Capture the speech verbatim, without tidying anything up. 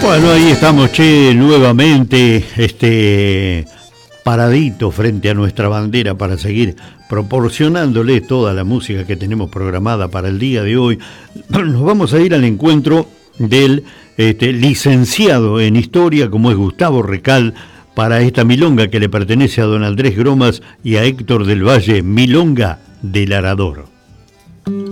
Bueno, ahí estamos, che, nuevamente, este, paradito frente a nuestra bandera para seguir proporcionándole toda la música que tenemos programada para el día de hoy. Nos vamos a ir al encuentro del este, licenciado en Historia, como es Gustavo Recal, para esta milonga que le pertenece a don Andrés Gromas y a Héctor del Valle, Milonga del Arador.